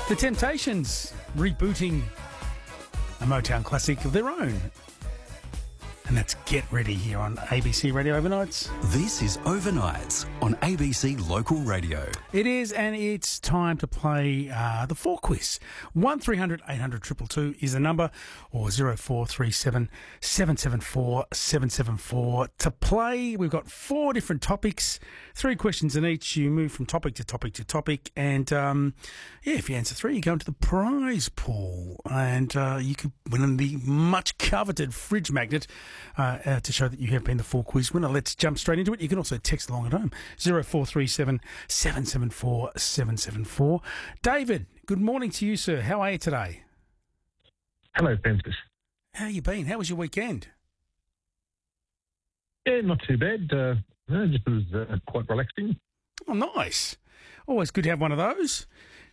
The Temptations rebooting a Motown classic of their own. And that's Get Ready here on ABC Radio Overnights. This is Overnights on ABC Local Radio. It is, and it's time to play the 4 quiz. 1300 800 222 is the number, or 0437 774 774. To play, we've got 4 different topics, 3 questions in each. You move from topic to topic to topic, and if you answer 3, you go into the prize pool, and you could win the much coveted fridge magnet to show that you have been the 4 quiz winner. Let's jump straight into it. You can also text along at home, 0437 774 774. David, good morning to you, sir. How are you today? Hello, Francis. How you been? How was your weekend? Yeah, not too bad. Just was quite relaxing. Oh, nice. Always good to have one of those.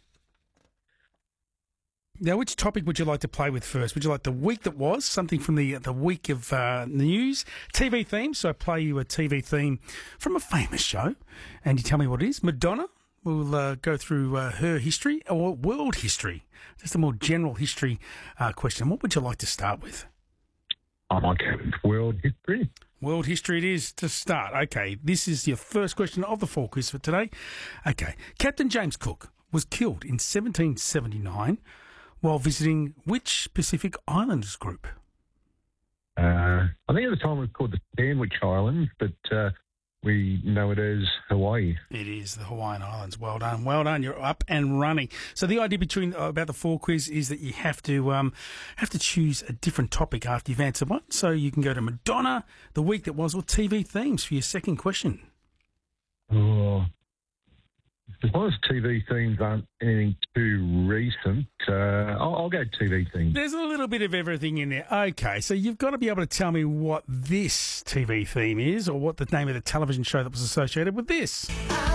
Now, which topic would you like to play with first? Would you like the week that was, something from the week of news, TV theme? So I play you a TV theme from a famous show, and you tell me what it is. Madonna, we'll go through her history, or world history, just a more general history question. What would you like to start with? I might go with world history. World history it is to start. Okay, this is your first question of the 4 quiz for today. Okay, Captain James Cook was killed in 1779 while visiting which Pacific Islands group? I think at the time it was called the Sandwich Islands, but we know it as Hawaii. It is the Hawaiian Islands. Well done, well done. You're up and running. So the idea about the 4 quiz is that you have to choose a different topic after you've answered one. So you can go to Madonna, the week that was, or TV themes for your second question. Oh, as long as TV themes aren't anything too recent, I'll go TV themes. There's a little bit of everything in there. Okay, so you've got to be able to tell me what this TV theme is, or what the name of the television show that was associated with this.